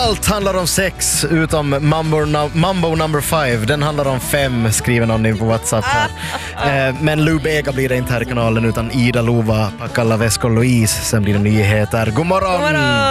Allt handlar om sex utom Mambo number 5. Den handlar om 5, skriver någon in på WhatsApp här. Men Lou Bega blir det inte här i kanalen utan Ida Lova, Packa alla väskor Louise. Sen blir det nyheter. God morgon!